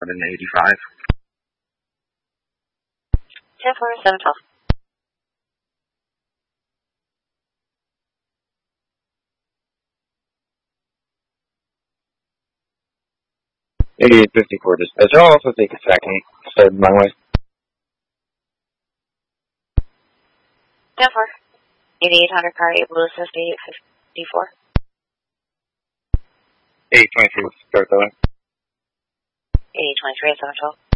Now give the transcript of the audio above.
1185. 10-4-7-12. $8854 dispatch. I'll also take a second. Start my way. 10-4. 8800 car able to assist 854. 823, start that way. 8823 at 712.